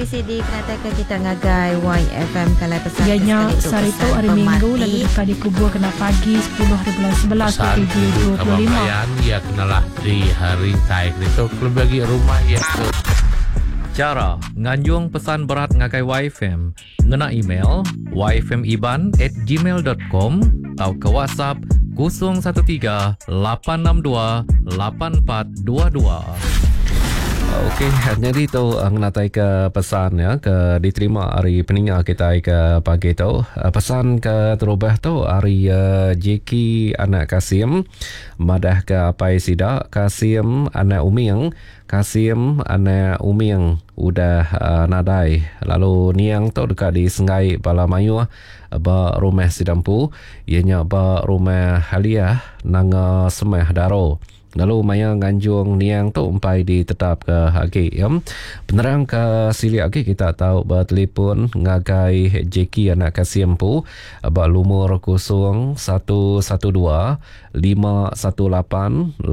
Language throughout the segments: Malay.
Di kenatakan kita ngagai YFM kalau pesan ianya sarito hari Minggu lalu dekat dikubur kena pagi 10 hari bulan 11 Pesan pukul 7.25 ya kenalah di hari taik itu belum bagi rumah ya tu. Cara nganjung pesan berat ngagai YFM ngena email yfmiban@gmail.com atau ke WhatsApp 013 862 8422. Okey, jadi tu natai ke pesan ya ke diterima hari peninggal kita ke pagi tu. Pesan ke terubah tu hari Jeki anak Kasim, madah ke apai sida Kasim anak Uming, Kasim anak Uming udah nadai. Lalu niang tu dekat di Sengai Balamayu ba rumah sidampu, ianya ba rumah Haliah nang Semah Daro. Lalu maya nganjung niang tu umpai ditetap ke hagi ya. Penerang ke sili hagi kita tahu bertelefon ngagai Jeki anak Kasimpu ba lumur 0112 518 8780.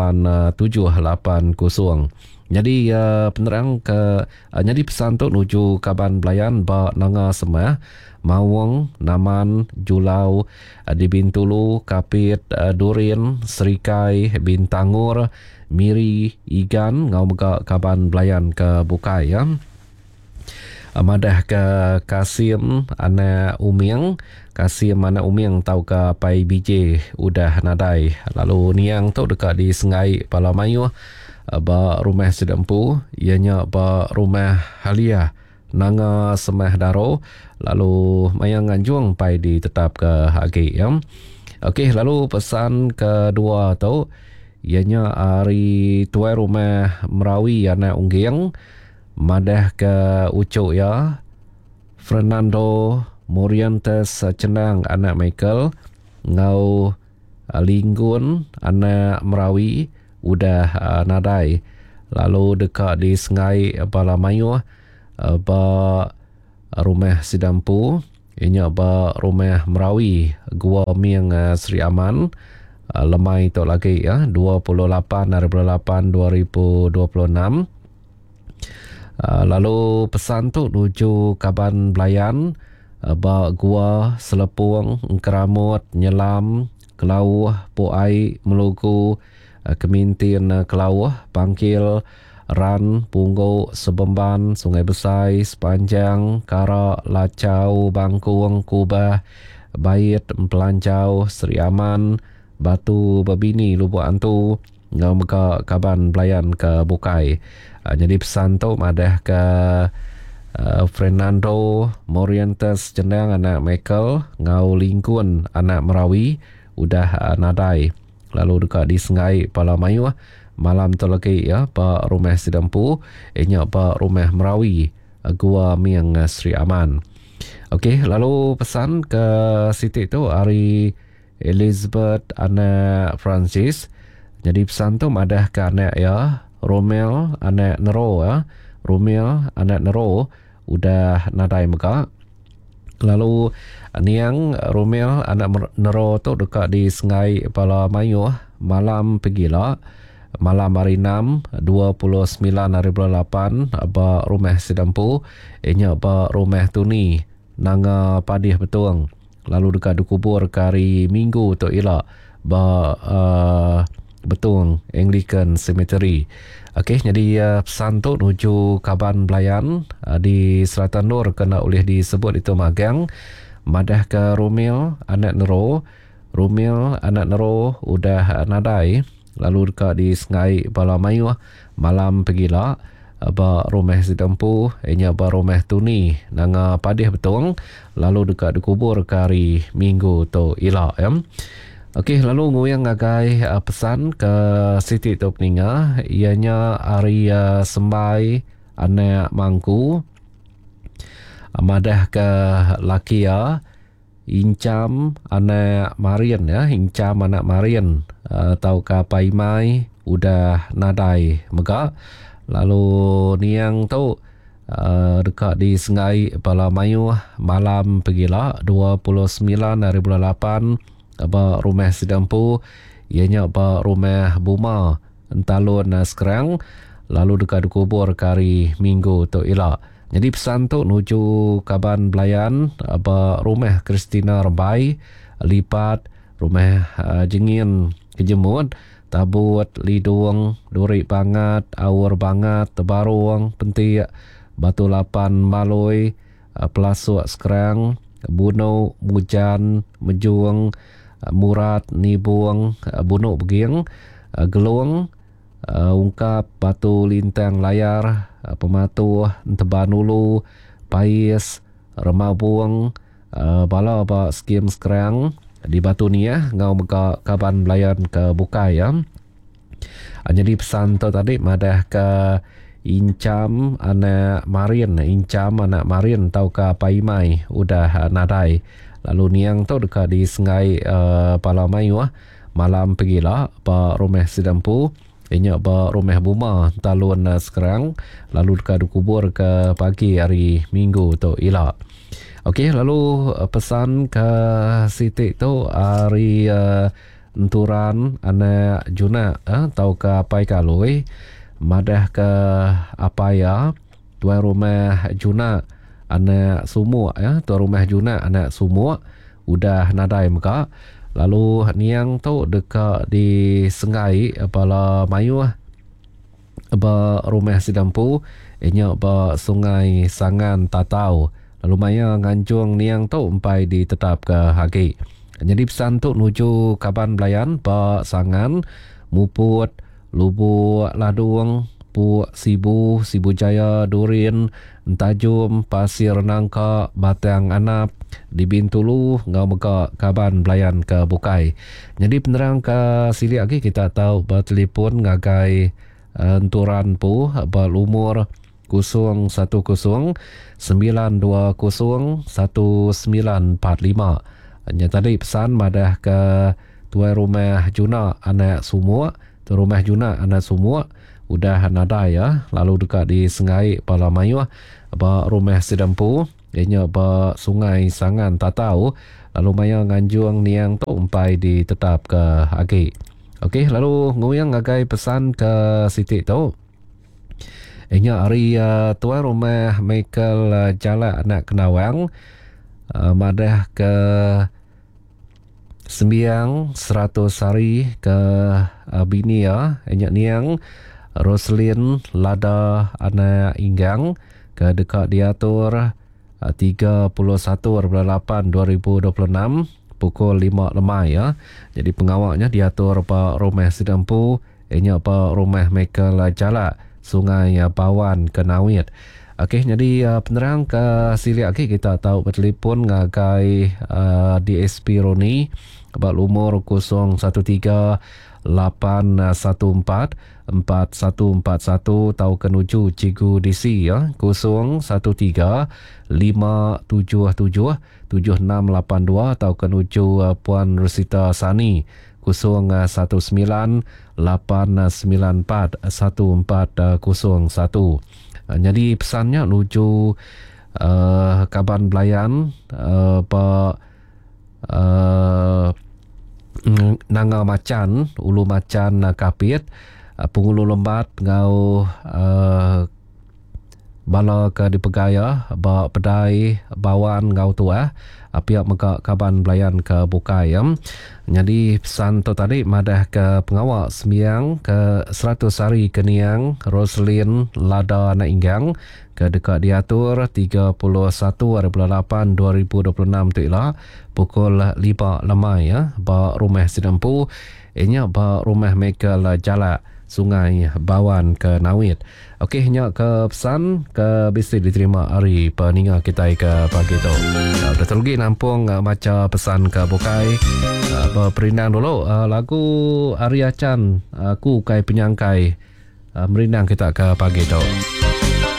Jadi penerang ke jadi pesan tu nuju Kaban Belayan ba nanga Semah Mawang, Naman, Julau, di Bintulu, Kapit, Durin, Serikai, Bintangur, Miri, Igan, ngau mega Kaban Belayan ke Bukai ya. Madah ke Kasim anak Uming, Kasim anak Uming tahu ke Pai BJ udah nadai. Lalu niang tu dekat di Sengai Palamayu ba rumah sedempu, ianya ba rumah Haliah nanga Semah Daro. Lalu mayang nganjung pai ditetap ke hagi ya. Okey, lalu pesan kedua tu ianya hari tuai rumah Merawi anak Unggiang madah ke Ucuk ya. Fernando Morientes Cenang anak Michael ngau Linggun anak Merawi udah nadai. Lalu dekat di Sengai Balamayu ba rumah sidampu, ianya ba rumah Merawi Gua Miang Sri Aman, lemai tu lagi ya 28/8/2026. Lalu pesan tu nuju Kaban Belayan ba Gua Selepung, Keramut, Nyelam, Kelauh, Puai, Meluku, Kemintin Kelauh, Bangkil, Ran, Pungguk, Sebemban, Sungai Besai, Sepanjang, Kara, Lacau, Bangkung, Kubah, Bait, Pelancau, Seri Aman, Batu Babini, Lubuk Antu, ngau mega Kaban Belayan ke Bukai. Jadi pesan tu madah ke Fernando Morientes Cenang anak Michael, ngau Lingkun anak Merawi udah nadai. Lalu dekat di Sengai Palamayu malam tu lagi ya pa rumah sidampu, ianya pa rumah Merawi Gua Miang Sri Aman. Okey, lalu pesan ke Siti tu hari Elizabeth anak Francis. Jadi pesan tu madah ke anak ya Romel anak Nero ya. Romel anak Nero udah nadai mega. Lalu niang Romel anak Nero tu dekat di Sengai Palamayu malam pergilah. Malam hari 6 29/8 ba rumah sidampu, ianya ba rumah Tuni nanga Padih Betung. Lalu dekat dikubur kari Minggu tu ila ba Betung Anglican Cemetery. Okey, jadi pesan tu nuju Kaban Belayan di Selatan Nur kena oleh disebut itu magang. Madah ke Romil anak Nero. Romil anak Nero udah nadai. Lalu dekat di Sengai Balamayu malam pergilah ba rumah sidampu, ianya ba rumah Tuni nanga Padih Betung. Lalu dekat dikubur kari Minggu tu ila ya. Okey, lalu nguyang ngagai pesan ke Siti tu peninga, ianya hari Sembai anak Mangku madah ke Lakia Incam anak Marian ya, Incam anak Marian tau ka Paimai udah nadai mega. Lalu niang tu dekat di Sengai Balamayu malam pergilah 29/8 ba rumah sidampu, ianya ba rumah Buma Entalun Sekerang. Lalu dekat dikubur kari Minggu tu ila Jadi pesan tu nuju Kaban Belayan rumah Kristina Rembai lipat rumah Jengin Kejemut Tabut Lidung Duri Bangat Awur Bangat Tebarung Pentik Batu Lapan Maloi Pelasuk Sekerang Buno Mujan Mejuang Murat Nibung Bunuk Beging Gelung Ungkap Batu Lintang Layar Pematuh Tebanulu Pais Remabung Bala ba skim Sekerang di Batu Niah ngau meka Kaban Belayan ke Bukai ya. Jadi pesan tu tadi madah ke Incam anak Marin tau ke Paimai udah nadai. Lalu niang tu dekat di Sengai Palamayu malam pergilah ba rumah Sidampu inya ba rumah Buma talun Sekerang lalu dekat dikubur ke pagi hari Minggu tu ila. Okey, lalu pesan ke Siti tu hari enturan anak Juna tau ke Pai Kaloi madah ke Apaya tuan rumah Juna anak Sumuk tuan rumah Juna anak Sumuk udah nadai meka. Lalu niang tu dekat di Sengai Bala Mayu ba rumah Sidampu inya ba Sungai Sangan Tatau. Lalu maya ngancung niang tu umpai ditetap ke hagi. Jadi pesan tu nuju Kaban Belayan ba Sangan Muput Lubuk Ladung Puk Sibu Jaya Durin Tajum Pasir Nangka Batang Anap di Bintulu ngau meka Kaban Belayan ke Bukai. Jadi penerang ke sili lagi kita tahu bertelefon ngagai enturan pu berumur 010 920 1945. Hanya tadi pesan madah ke tuan rumah Juna anak Sumuk, tuan rumah Juna anak Sumuk udah nada ya. Lalu dekat di Sengai Palamayu ba rumah Sidampu ianya ba Sungai Sangan Tatau. Lalu maya nganjung niang tu umpai ditetap ke hagi. Okey, lalu nguyang ngagai pesan ke Siti tu inya hari tuan rumah Michael Jala anak Kenawang madah ke sembiang 100 hari ke bini ya inya niang Roslin Lada anak Inggang ke dekat diatur 31/8/2026 pukul 5 lemai ya. Jadi pengawalnya diatur Pak Rumah Sidampu inya Pak Rumah Michael Jala Sungai Bawan Kenawit. Okey, jadi penerang ke sili lagi kita tahu bertelefon ngagai DSP Roni abad umur 013 814 4141 tahu kenuju Cikgu DC ya 013 577 7682 tahu kenuju Puan Rusita Sani 019 894 1401. Jadi pesannya nuju Kaban Belayan Nanga Macan Ulu Macan Kapit Pengulu Lembat ngau bala ke dipegaya ba pedai bawan ngau tua pihak meka Kaban Belayan ke Bukayam. Jadi pesan tu tadi madah ke pengawal sembiang ke 100 hari keniang Roslin Lada anak Inggang ke dekat diatur 31/8/2026 tu ialah pukul 5 lemai ya ba rumah Sidampu inya ba rumah Michael Jala Sungai Bawan ke Nawit. Okey, hanya ke pesan ke bisa diterima hari peninga kita ke pagi tu. Dah terlegi nampung macam pesan ke Bukai. Berinang dulu lagu Arya Chan Aku Kai Penyangkai. Merinang kita ke pagi tu.